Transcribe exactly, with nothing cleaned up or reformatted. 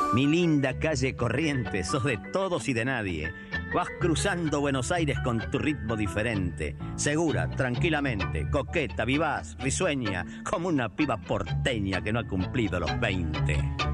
Mi linda calle Corrientes, sos de todos y de nadie. Vas cruzando Buenos Aires con tu ritmo diferente. Segura, tranquilamente, coqueta, vivaz, risueña, como una piba porteña que no ha cumplido los veinte.